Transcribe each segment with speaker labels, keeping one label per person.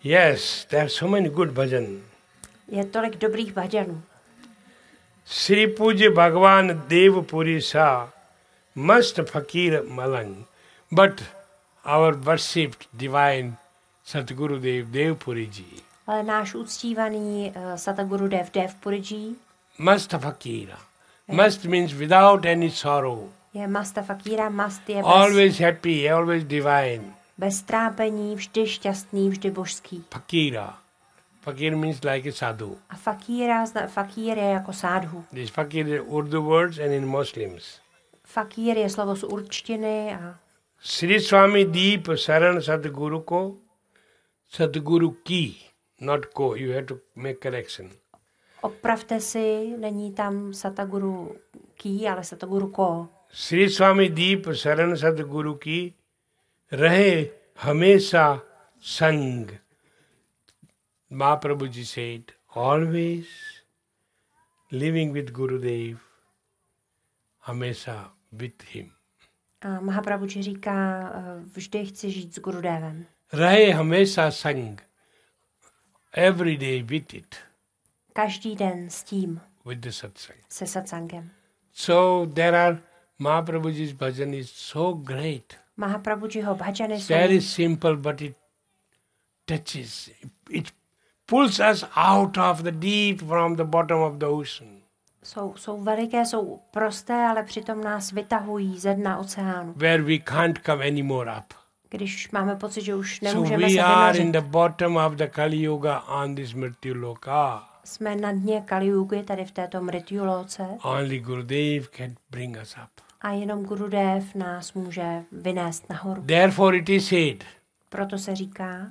Speaker 1: Yes, there are so many good bhajan.
Speaker 2: Je tolik dobrých bhajanů.
Speaker 1: Sri Puja Bhagavan Dev Puri Sa must fakir malang. But our worshipped divine Satguru Dev Devpuri Ji
Speaker 2: Ale náš uctívaný Satguru Dev Devpuri
Speaker 1: must fakira. Must means without any sorrow.
Speaker 2: je masta fakíra, mast je
Speaker 1: Always happy, always divine.
Speaker 2: bez trápení, vždy šťastný, vždy božský.
Speaker 1: Fakira. Fakir means like a sadhu.
Speaker 2: A fakír je jako sádhu.
Speaker 1: This fakir is Urdu words and in Muslims.
Speaker 2: Fakír je slovo z určtiny a
Speaker 1: Sri Swami Deep Saran Sadguru ko, Sadguru ki, not ko. You have to make correction.
Speaker 2: opravte si, není tam Satguru ki, ale Satguru ko.
Speaker 1: Sri Swami Deep Saran Sadguru ki rahe hamesha sang. Mahaprabhuji said, always living with Gurudev, hamesha with him.
Speaker 2: A Mahaprabhuji říká, vždy chci žít s Gurudevem.
Speaker 1: Rahe hamesha sang. Every day with it.
Speaker 2: Každý den s tím,
Speaker 1: With the satsang.
Speaker 2: se satsangem.
Speaker 1: So there are Mahaprabhuji's bhajan is so great.
Speaker 2: Mahaprabhujiho bhajany
Speaker 1: It's very simple, but it touches. It pulls us out of the deep from the bottom of the ocean.
Speaker 2: jsou veliké, jsou prosté, ale přitom nás vytahují ze dna oceánu.
Speaker 1: Where we can't come anymore up.
Speaker 2: Když máme pocit, že už
Speaker 1: So
Speaker 2: nemůžeme se
Speaker 1: we are in
Speaker 2: vynořit.
Speaker 1: the bottom of the Kali Yuga on this Mrityu Loka.
Speaker 2: Jsme na dně Kali-yugy, tady v této Mrityuloce,
Speaker 1: Only Gurudev can bring us up.
Speaker 2: a jenom Gurudev nás může vynést nahoru.
Speaker 1: Therefore it is said,
Speaker 2: Proto se říká,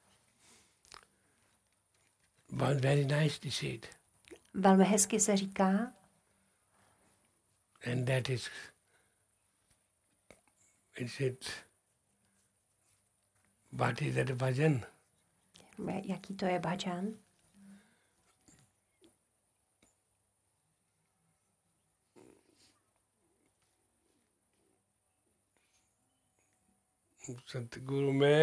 Speaker 1: very nicely said,
Speaker 2: velmi hezky se říká,
Speaker 1: and that is, it said, what is that bhajan?
Speaker 2: jaký to je bhajan.
Speaker 1: Satguru mein